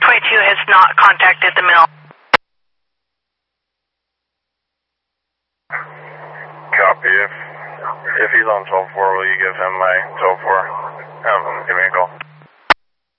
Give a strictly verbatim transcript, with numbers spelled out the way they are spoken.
twenty-two has not contacted the mill. Copy. If, if he's on twelve four, will you give him my twelve four? Have him give me a call.